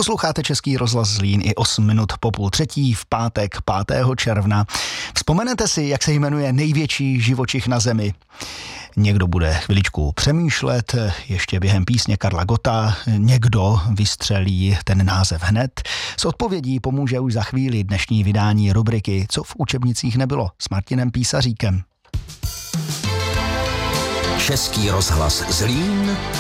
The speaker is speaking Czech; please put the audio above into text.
Posloucháte Český rozhlas Zlín i 8 minut po 2:30 v pátek 5. června. Vzpomenete si, jak se jmenuje největší živočich na zemi? Někdo bude chviličku přemýšlet, ještě během písně Karla Gotta někdo vystřelí ten název hned. S odpovědí pomůže už za chvíli dnešní vydání rubriky Co v učebnicích nebylo s Martinem Písaříkem. Český rozhlas Zlín